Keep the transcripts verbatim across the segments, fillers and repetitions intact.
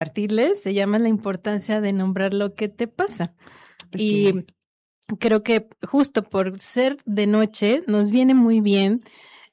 compartirles, se llama La importancia de nombrar lo que te pasa. Okay. Y creo que justo por ser de noche nos viene muy bien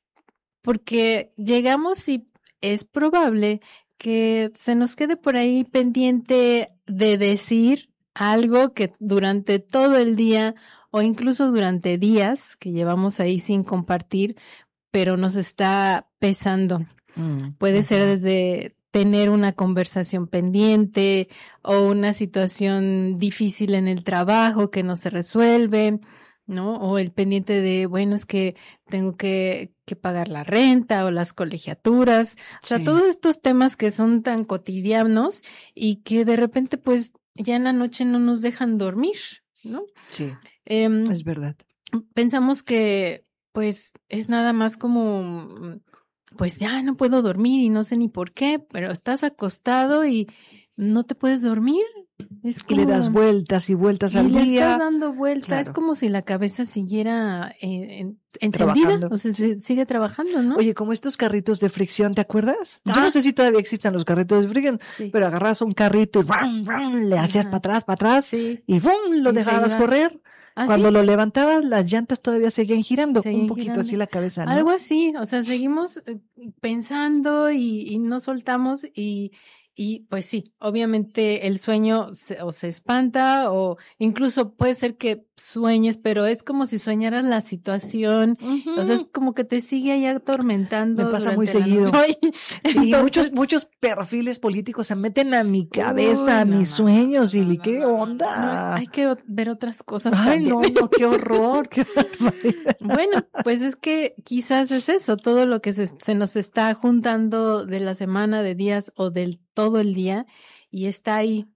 porque llegamos y es probable que se nos quede por ahí pendiente de decir algo que durante todo el día o incluso durante días que llevamos ahí sin compartir, pero nos está pesando. Mm, Puede uh-huh. ser desde tener una conversación pendiente o una situación difícil en el trabajo que no se resuelve, ¿no? O el pendiente de, bueno, es que tengo que, que pagar la renta o las colegiaturas. O sea, sí. todos estos temas que son tan cotidianos y que de repente, pues, ya en la noche no nos dejan dormir, ¿no? Sí, eh, es verdad. Pensamos que, pues, es nada más como, pues, ya no puedo dormir y no sé ni por qué, pero estás acostado y no te puedes dormir. Es como, y le das vueltas y vueltas y al le día. estás dando vueltas, claro. Es como si la cabeza siguiera eh, en, encendida, o sea, se sigue trabajando, ¿no? Oye, como estos carritos de fricción, ¿te acuerdas? Ah. Yo no sé si todavía existan los carritos de fricción, sí. pero agarras un carrito y ¡rum, rum! Le hacías para atrás, para atrás, sí. y ¡bum! Lo y dejabas correr. ¿Ah, Cuando sí? lo levantabas, las llantas todavía seguían girando, seguían un poquito girando. Así la cabeza, ¿no? Algo así, o sea, seguimos pensando y, y no soltamos y... Y pues sí, obviamente el sueño se, o se espanta o incluso puede ser que sueñes, pero es como si soñaras la situación, uh-huh. o sea, es como que te sigue ahí atormentando. Me pasa muy seguido. Sí, Entonces, muchos muchos perfiles políticos se meten a mi cabeza, uy, a no, mis no, sueños no, no, y no, ¿qué no, onda? No, hay que ver otras cosas Ay, también. no, no, qué horror, qué Bueno, pues es que quizás es eso, todo lo que se, se nos está juntando de la semana, de días o del todo el día y está ahí.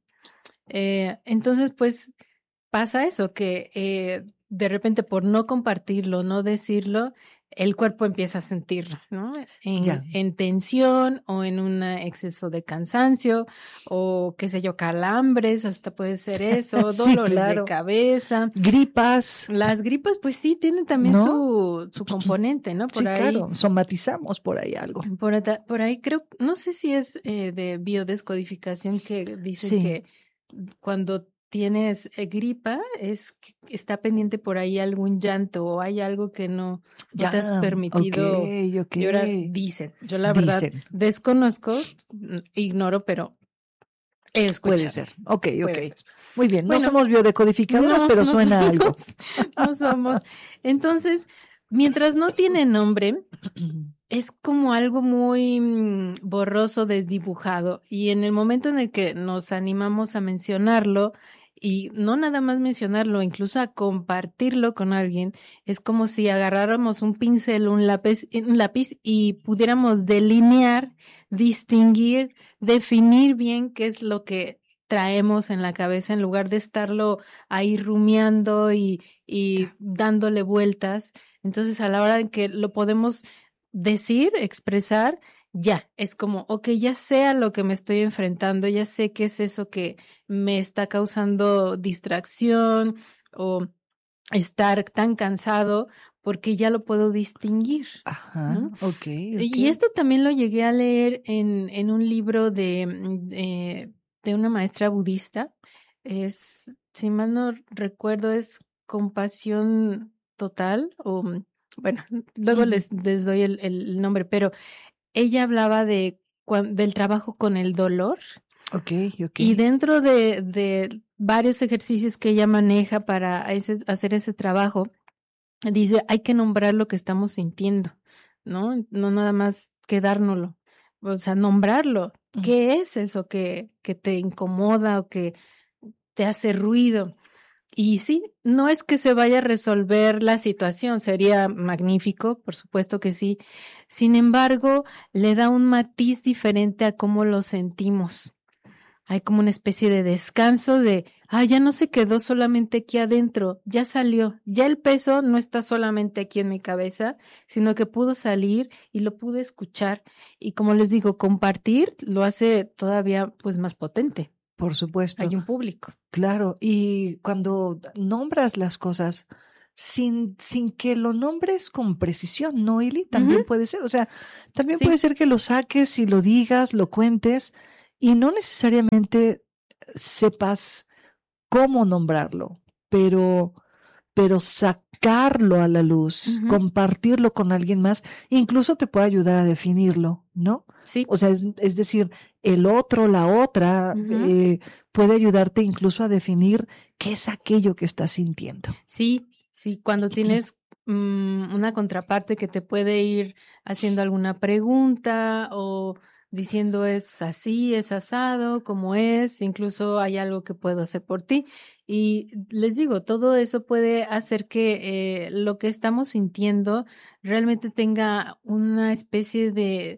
Eh, entonces, pues pasa eso, que eh, de repente por no compartirlo, no decirlo, el cuerpo empieza a sentirlo, ¿no? En, en tensión o en un exceso de cansancio o qué sé yo, calambres, hasta puede ser eso, sí, dolores claro. de cabeza. Gripas. Las gripas, pues sí, tienen también ¿no? su, su componente, ¿no? Por sí, ahí, claro, somatizamos por ahí algo. Por, por ahí creo, no sé si es eh, de biodescodificación que dice sí. que cuando tienes eh, gripa, es que está pendiente por ahí algún llanto o hay algo que no, ya, no te has permitido okay, okay. llorar. Dicen, yo la Dicen. verdad desconozco, ignoro, pero he escuchado. Puede ser, ok, Puede ok. ser. Muy bien, bueno, no somos biodecodificadoras, no, pero no suena somos, algo. No somos. Entonces, mientras no tiene nombre, es como algo muy mm, borroso, desdibujado. Y en el momento en el que nos animamos a mencionarlo, y no nada más mencionarlo, incluso a compartirlo con alguien, es como si agarráramos un pincel, un lápiz, un lápiz y pudiéramos delinear, distinguir, definir bien qué es lo que traemos en la cabeza en lugar de estarlo ahí rumiando y, y dándole vueltas. Entonces, a la hora en que lo podemos decir, expresar, ya, es como, ok, ya sé a lo que me estoy enfrentando, ya sé qué es eso que me está causando distracción o estar tan cansado, porque ya lo puedo distinguir. Ajá, ¿no? okay, ok. Y esto también lo llegué a leer en, en un libro de, de, de una maestra budista. Es, si mal no recuerdo, es Compasión Total, o bueno, luego uh-huh. les, les doy el, el nombre, pero ella hablaba de del trabajo con el dolor. Okay, okay. Y dentro de, de varios ejercicios que ella maneja para ese, hacer ese trabajo, dice, hay que nombrar lo que estamos sintiendo, ¿no? No nada más quedárnoslo, o sea, nombrarlo. Uh-huh. ¿Qué es eso que, que te incomoda o que te hace ruido? Y sí, no es que se vaya a resolver la situación, sería magnífico, por supuesto que sí. Sin embargo, le da un matiz diferente a cómo lo sentimos. Hay como una especie de descanso de, ah, ya no se quedó solamente aquí adentro, ya salió, ya el peso no está solamente aquí en mi cabeza, sino que pudo salir y lo pude escuchar. Y como les digo, compartir lo hace todavía pues más potente. Por supuesto. Hay un público. Claro, y cuando nombras las cosas sin, sin que lo nombres con precisión, ¿no, Ili? También uh-huh. puede ser, o sea, también sí. puede ser que lo saques y lo digas, lo cuentes, y no necesariamente sepas cómo nombrarlo, pero, pero sacarlo a la luz, uh-huh. compartirlo con alguien más, incluso te puede ayudar a definirlo, ¿no? Sí. O sea, es, es decir, el otro, la otra, uh-huh. eh, puede ayudarte incluso a definir qué es aquello que estás sintiendo. Sí, sí, cuando tienes um, una contraparte que te puede ir haciendo alguna pregunta o diciendo es así, es asado, como es, incluso hay algo que puedo hacer por ti. Y les digo, todo eso puede hacer que eh, lo que estamos sintiendo realmente tenga una especie de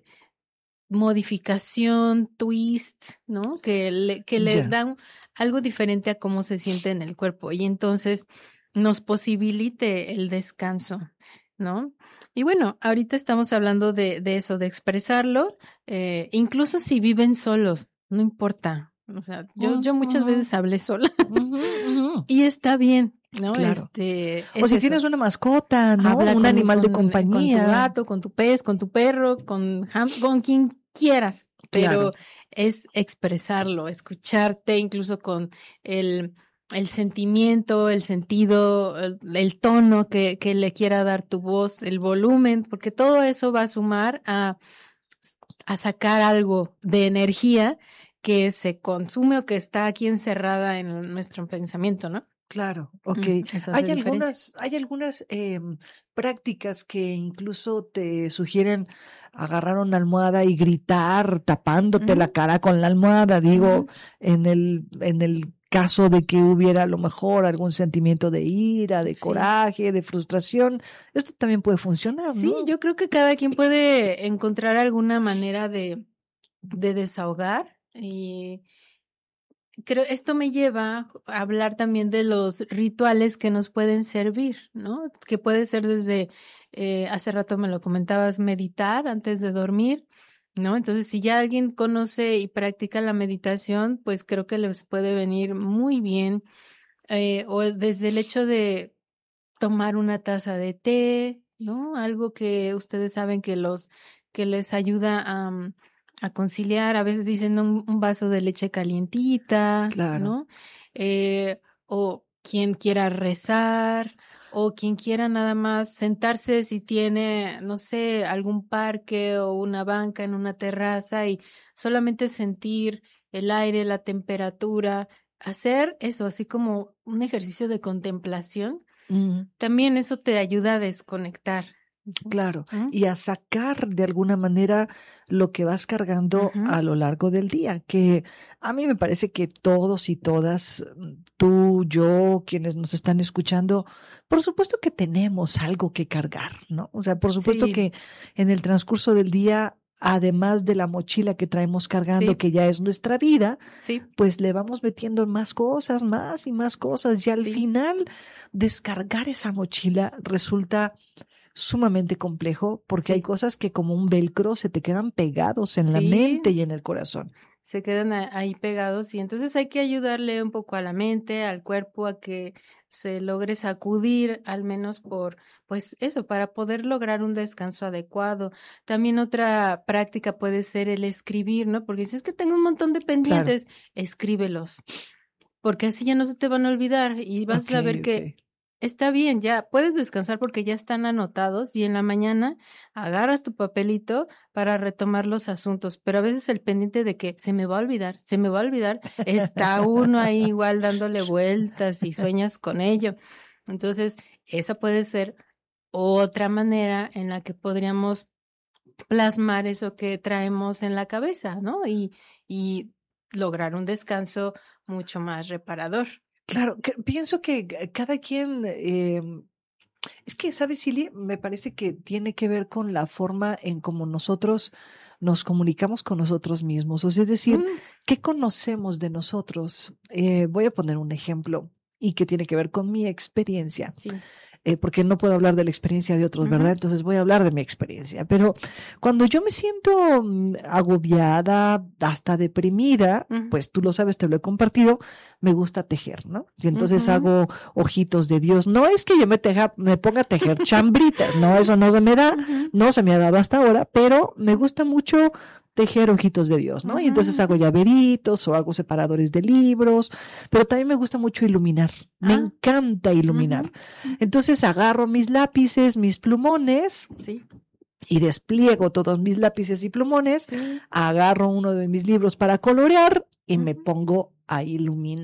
modificación, twist, ¿no? Que le, que le yeah. dan algo diferente a cómo se siente en el cuerpo y entonces nos posibilite el descanso, ¿no? Y bueno, ahorita estamos hablando de, de eso, de expresarlo, eh, incluso si viven solos, no importa. O sea, yo, uh-huh. yo muchas veces hablé sola uh-huh, uh-huh. y está bien, ¿no? Claro. Este, o si eso. Tienes una mascota, ¿no? Habla un con, animal con, de compañía. Con tu gato, con tu pez, con tu perro, con, con quien quieras, pero claro. es expresarlo, escucharte, incluso con el... el sentimiento, el sentido, el, el tono que, que le quiera dar tu voz, el volumen, porque todo eso va a sumar a, a sacar algo de energía que se consume o que está aquí encerrada en nuestro pensamiento, ¿no? Claro, ok. Mm, hay, algunas, hay algunas eh, prácticas que incluso te sugieren agarrar una almohada y gritar tapándote uh-huh. la cara con la almohada, digo, uh-huh. en el, en el caso de que hubiera a lo mejor algún sentimiento de ira, de sí. coraje, de frustración, esto también puede funcionar, ¿no? Sí, yo creo que cada quien puede encontrar alguna manera de, de desahogar y creo esto me lleva a hablar también de los rituales que nos pueden servir, ¿no? Que puede ser desde, eh, hace rato me lo comentabas, meditar antes de dormir, ¿no? Entonces, si ya alguien conoce y practica la meditación, pues creo que les puede venir muy bien. Eh, o desde el hecho de tomar una taza de té, ¿no? Algo que ustedes saben que los, que les ayuda a, a conciliar. A veces dicen un, un vaso de leche calientita, claro. ¿no? Eh, o quien quiera rezar, o quien quiera nada más sentarse si tiene, no sé, algún parque o una banca en una terraza y solamente sentir el aire, la temperatura, hacer eso, así como un ejercicio de contemplación. Mm. También eso te ayuda a desconectar. Claro, uh-huh. y a sacar de alguna manera lo que vas cargando uh-huh. a lo largo del día, que a mí me parece que todos y todas, tú, yo, quienes nos están escuchando, por supuesto que tenemos algo que cargar, ¿no? O sea, por supuesto sí. que en el transcurso del día, además de la mochila que traemos cargando, sí. que ya es nuestra vida, sí. pues le vamos metiendo más cosas, más y más cosas, y al sí. final descargar esa mochila resulta sumamente complejo porque sí. hay cosas que como un velcro se te quedan pegados en sí. la mente y en el corazón. Se quedan ahí pegados y entonces hay que ayudarle un poco a la mente, al cuerpo, a que se logre sacudir al menos por, pues eso, para poder lograr un descanso adecuado. También otra práctica puede ser el escribir, ¿no? Porque si es que tengo un montón de pendientes, claro. escríbelos, porque así ya no se te van a olvidar y vas okay, a ver que okay. está bien, ya puedes descansar porque ya están anotados y en la mañana agarras tu papelito para retomar los asuntos, pero a veces el pendiente de que se me va a olvidar, se me va a olvidar, está uno ahí igual dándole vueltas y sueñas con ello. Entonces, esa puede ser otra manera en la que podríamos plasmar eso que traemos en la cabeza, ¿no? Y, y lograr un descanso mucho más reparador. Claro, que, pienso que cada quien, eh, es que, ¿sabes, Silly? Me parece que tiene que ver con la forma en cómo nosotros nos comunicamos con nosotros mismos. O sea, es decir, mm. ¿qué conocemos de nosotros? Eh, voy a poner un ejemplo y que tiene que ver con mi experiencia. Sí. Eh, porque no puedo hablar de la experiencia de otros, uh-huh. ¿verdad? Entonces voy a hablar de mi experiencia. Pero cuando yo me siento um, agobiada, hasta deprimida, uh-huh. pues tú lo sabes, te lo he compartido, me gusta tejer, ¿no? Y entonces uh-huh. hago ojitos de Dios. No es que yo me, teja, me ponga a tejer chambritas, no, eso no se me da, uh-huh. no se me ha dado hasta ahora, pero me gusta mucho tejer ojitos de Dios, ¿no? Uh-huh. Y entonces hago llaveritos o hago separadores de libros, pero también me gusta mucho iluminar. Ah. Me encanta iluminar. Uh-huh. Entonces agarro mis lápices, mis plumones. Sí. Y despliego todos mis lápices y plumones, sí. Agarro uno de mis libros para colorear y uh-huh. me pongo a iluminar.